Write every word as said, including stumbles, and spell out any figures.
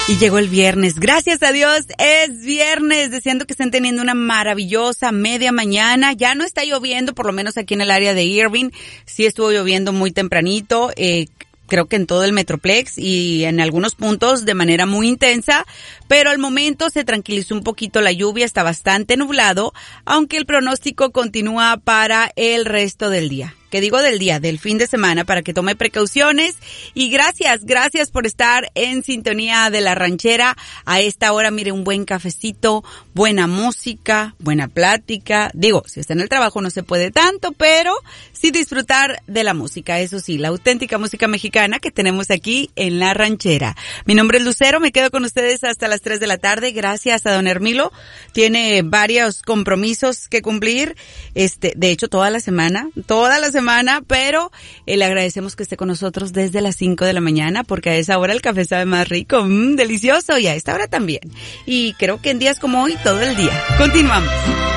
Y llegó el viernes. Gracias a Dios, es viernes. Deseando que estén teniendo una maravillosa media mañana. Ya no está lloviendo, por lo menos aquí en el área de Irving. Sí estuvo lloviendo muy tempranito. Eh, creo que en todo el Metroplex y en algunos puntos de manera muy intensa. Pero al momento se tranquilizó un poquito la lluvia. Está bastante nublado, aunque el pronóstico continúa para el resto del día. Que digo del día, del fin de semana, para que tome precauciones. Y gracias, gracias por estar en sintonía de La Ranchera. A esta hora, mire, un buen cafecito, buena música, buena plática. Digo, si está en el trabajo no se puede tanto, pero sí disfrutar de la música. Eso sí, la auténtica música mexicana que tenemos aquí en La Ranchera. Mi nombre es Lucero, me quedo con ustedes hasta las tres de la tarde. Gracias a don Hermilo. Tiene varios compromisos que cumplir. Este, de hecho, toda la semana, toda la semana. semana, pero eh, le agradecemos que esté con nosotros desde las cinco de la mañana, porque a esa hora el café sabe más rico, mmm, delicioso, y a esta hora también. Y creo que en días como hoy, todo el día. Continuamos.